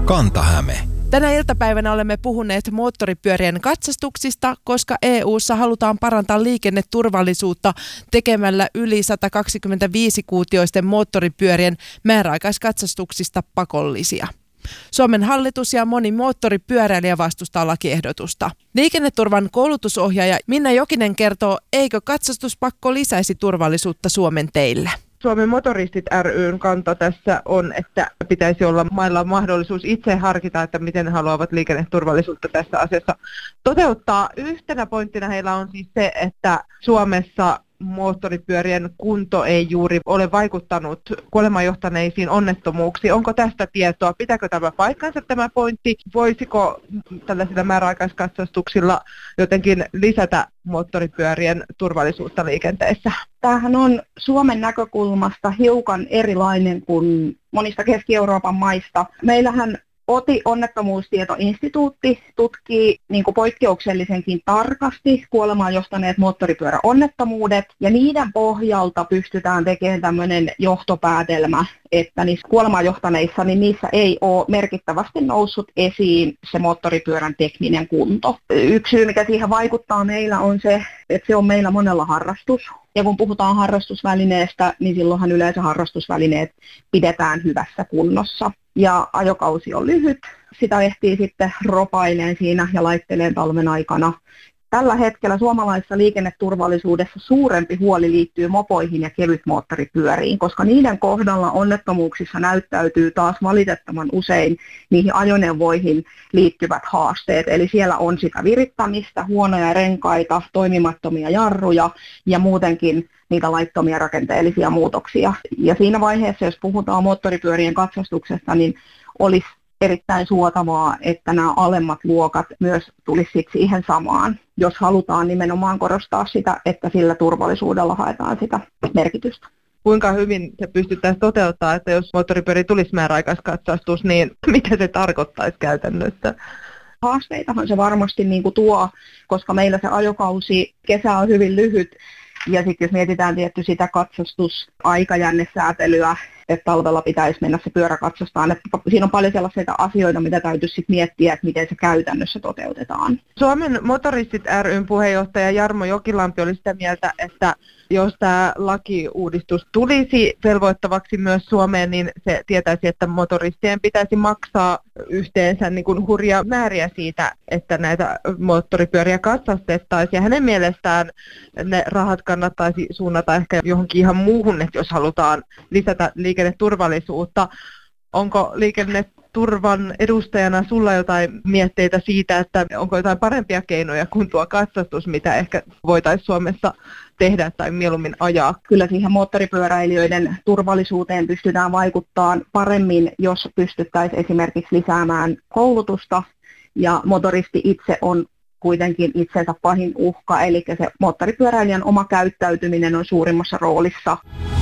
Kanta-Häme. Tänä iltapäivänä olemme puhuneet moottoripyörien katsastuksista, koska EU:ssa halutaan parantaa liikenneturvallisuutta tekemällä yli 125-kuutioisten moottoripyörien määräaikaiskatsastuksista pakollisia. Suomen hallitus ja moni moottoripyöräilijä vastustaa lakiehdotusta. Liikenneturvan koulutusohjaaja Minna Jokinen kertoo, eikö katsastuspakko lisäisi turvallisuutta Suomen teillä. Suomen motoristit ry:n kanta tässä on, että pitäisi olla mailla mahdollisuus itse harkita, että miten haluavat liikenneturvallisuutta tässä asiassa toteuttaa. Yhtenä pointtina heillä on siis se, että Suomessa moottoripyörien kunto ei juuri ole vaikuttanut kuolemaan johtaneisiin onnettomuuksiin. Onko tästä tietoa? Pitääkö tämä paikkansa tämä pointti? Voisiko tällaisilla määräaikaiskatsastuksilla jotenkin lisätä moottoripyörien turvallisuutta liikenteessä? Tämähän on Suomen näkökulmasta hiukan erilainen kuin monista Keski-Euroopan maista. Meillähän onnettomuustietoinstituutti tutkii poikkeuksellisenkin tarkasti kuolemaan johtaneet moottoripyöräonnettomuudet, ja niiden pohjalta pystytään tekemään tämmöinen johtopäätelmä, että niissä kuolemaan johtaneissa niin niissä ei ole merkittävästi noussut esiin se moottoripyörän tekninen kunto. Yksi syy, mikä siihen vaikuttaa meillä, on se, että se on meillä monella harrastus. Ja kun puhutaan harrastusvälineestä, niin silloinhan yleensä harrastusvälineet pidetään hyvässä kunnossa. Ja ajokausi on lyhyt, sitä ehtii sitten ropaileen siinä ja laitteleen talven aikana. Tällä hetkellä suomalaisessa liikenneturvallisuudessa suurempi huoli liittyy mopoihin ja kevytmoottoripyöriin, koska niiden kohdalla onnettomuuksissa näyttäytyy taas valitettavan usein niihin ajoneuvoihin liittyvät haasteet. Eli siellä on sitä virittämistä, huonoja renkaita, toimimattomia jarruja ja muutenkin niitä laittomia rakenteellisia muutoksia. Ja siinä vaiheessa, jos puhutaan moottoripyörien katsastuksesta, niin olisi erittäin suotavaa, että nämä alemmat luokat myös tulisi siihen samaan, jos halutaan nimenomaan korostaa sitä, että sillä turvallisuudella haetaan sitä merkitystä. Kuinka hyvin se pystyttäisiin toteuttaa, että jos moottoripyöriin tulisi määräaikaiskatsastus, niin mitä se tarkoittaisi käytännössä? Haasteitahan se varmasti tuo, koska meillä se ajokausi kesä on hyvin lyhyt. Ja sitten jos mietitään tietty sitä katsastusaikajännesäätelyä, että talvella pitäisi mennä se pyörä katsastaan, että siinä on paljon sellaisia asioita, mitä täytyisi sitten miettiä, että miten se käytännössä toteutetaan. Suomen motoristit ry:n puheenjohtaja Jarmo Jokilampi oli sitä mieltä, että jos tämä lakiuudistus tulisi velvoittavaksi myös Suomeen, niin se tietäisi, että motoristien pitäisi maksaa yhteensä hurjia määriä siitä, että näitä moottoripyöriä katsastettaisiin. Ja hänen mielestään ne rahat kannattaisi suunnata ehkä johonkin ihan muuhun, että jos halutaan lisätä liikenneturvallisuutta. Onko liikenneturvan edustajana sulla jotain mietteitä siitä, että onko jotain parempia keinoja kuin tuo katsastus, mitä ehkä voitaisiin Suomessa tehdä tai mieluummin ajaa? Kyllä siihen moottoripyöräilijöiden turvallisuuteen pystytään vaikuttamaan paremmin, jos pystyttäisiin esimerkiksi lisäämään koulutusta, ja motoristi itse on kuitenkin itsensä pahin uhka, eli se moottoripyöräilijän oma käyttäytyminen on suurimmassa roolissa.